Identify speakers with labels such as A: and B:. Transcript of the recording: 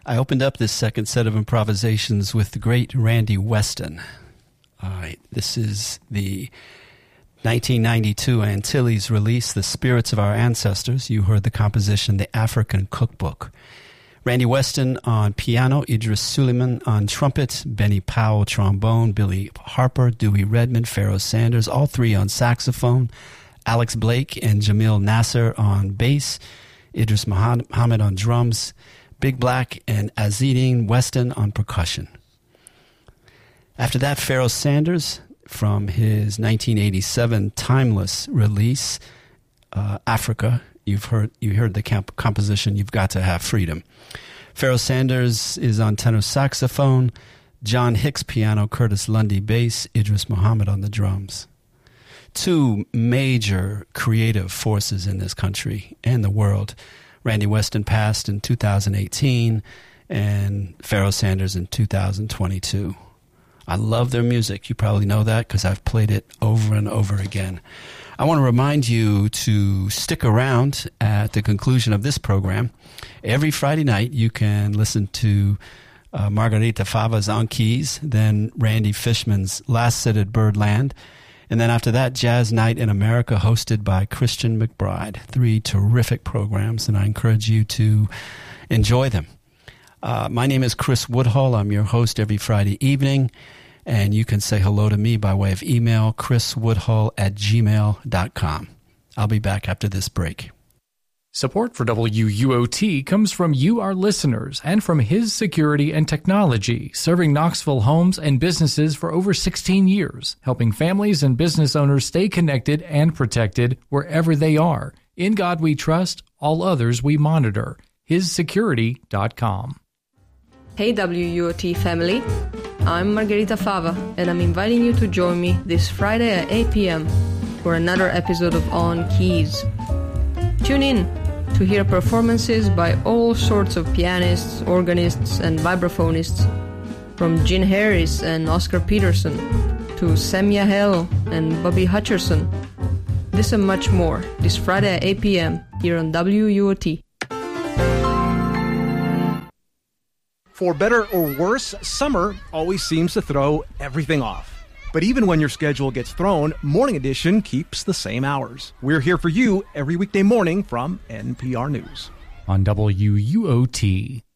A: I opened up this second set of improvisations with the great Randy Weston. This is the 1992 Antilles release, The Spirits of Our Ancestors. You heard the composition, The African Cookbook. Randy Weston on piano, Idris Suleiman on trumpet, Benny Powell trombone, Billy Harper, Dewey Redman, Pharoah Sanders, all three on saxophone, Alex Blake and Jamil Nasser on bass, Idris Muhammad on drums, Big Black and Azedine Weston on percussion. After that, Pharoah Sanders from his 1987 Timeless release, Africa. You heard the composition, You've Got to Have Freedom. Pharoah Sanders is on tenor saxophone, John Hicks piano, Curtis Lundy bass, Idris Muhammad on the drums. Two major creative forces in this country and the world. Randy Weston passed in 2018 and Pharoah Sanders in 2022. I love their music. You probably know that because I've played it over and over again. I want to remind you to stick around at the conclusion of this program. Every Friday night, you can listen to Margarita Fava's On Keys, then Randy Fishman's Last Sit at Birdland, and then after that, Jazz Night in America, hosted by Christian McBride. Three terrific programs, and I encourage you to enjoy them. My name is Chris Woodhull. I'm your host every Friday evening. And you can say hello to me by way of email, chriswoodhull@gmail.com. I'll be back after this break.
B: Support for WUOT comes from you, our listeners, and from His Security and Technology, serving Knoxville homes and businesses for over 16 years, helping families and business owners stay connected and protected wherever they are. In God we trust, all others we monitor. HisSecurity.com.
C: Hey WUOT family, I'm Margarita Fava, and I'm inviting you to join me this Friday at 8 p.m. for another episode of On Keys. Tune in to hear performances by all sorts of pianists, organists, and vibraphonists, from Gene Harris and Oscar Peterson to Sam Yahel and Bobby Hutcherson. This and much more this Friday at 8 p.m. here on WUOT.
D: For better or worse, summer always seems to throw everything off. But even when your schedule gets thrown, Morning Edition keeps the same hours. We're here for you every weekday morning from NPR News.
B: On WUOT.